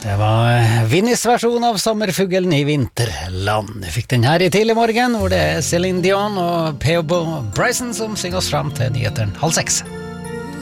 Det var Vinnies versjon av Sommerfuglen i vinterland. Vi fikk den her i tidlig morgen, hvor det er Celine Dion og P.O. Bryson som synger oss fram til nyheteren 5:30.